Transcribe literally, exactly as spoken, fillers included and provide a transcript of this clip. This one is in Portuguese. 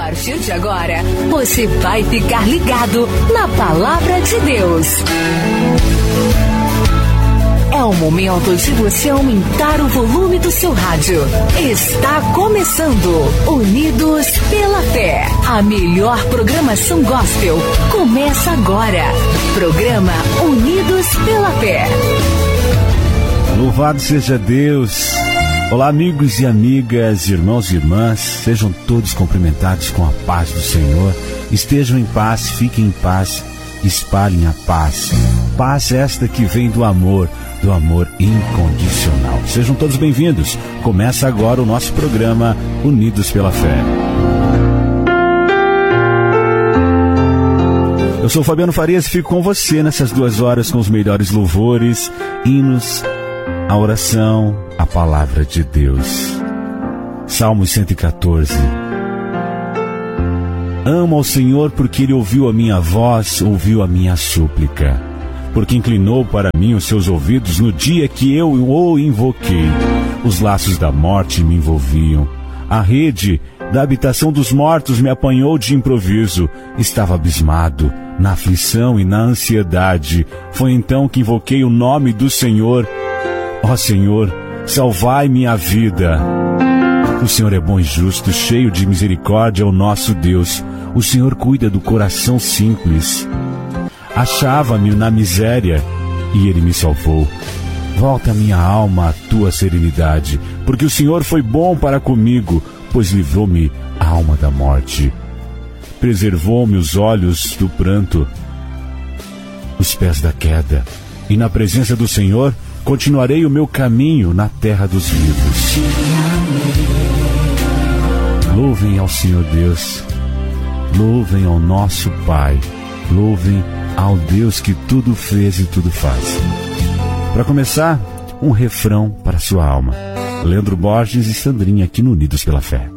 partir de agora, você vai ficar ligado na Palavra de Deus. É o momento de você aumentar o volume do seu rádio. Está começando Unidos pela Fé. A melhor programação gospel começa agora. Programa Unidos pela Fé. Louvado seja Deus. Olá, amigos e amigas, irmãos e irmãs, sejam todos cumprimentados com a paz do Senhor. Estejam em paz, fiquem em paz, espalhem a paz. Paz esta que vem do amor, do amor incondicional. Sejam todos bem-vindos. Começa agora o nosso programa Unidos pela Fé. Eu sou o Fabiano Farias e fico com você nessas duas horas com os melhores louvores, hinos, a oração, a palavra de Deus. Salmos cento e catorze. Amo ao Senhor porque Ele ouviu a minha voz, ouviu a minha súplica. Porque inclinou para mim os seus ouvidos no dia que eu o invoquei. Os laços da morte me envolviam. A rede da habitação dos mortos me apanhou de improviso. Estava abismado, na aflição e na ansiedade. Foi então que invoquei o nome do Senhor. Ó Senhor, salvai minha vida. O Senhor é bom e justo, cheio de misericórdia é o nosso Deus. O Senhor cuida do coração simples. Achava-me na miséria e Ele me salvou. Volta minha alma à tua serenidade, porque o Senhor foi bom para comigo, pois livrou-me a alma da morte. Preservou-me os olhos do pranto, os pés da queda, e na presença do Senhor continuarei o meu caminho na terra dos vivos. Louvem ao Senhor Deus, louvem ao nosso Pai, louvem ao Deus que tudo fez e tudo faz. Para começar, um refrão para a sua alma. Leandro Borges e Sandrinha aqui no Unidos pela Fé.